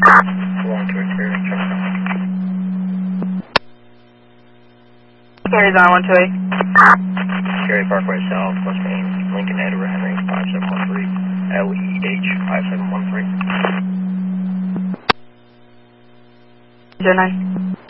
Long to experience. Carries on 128. Cherry Parkway South, West Main, Lincoln, Edward Henry, 5713, LEH 5713. 09.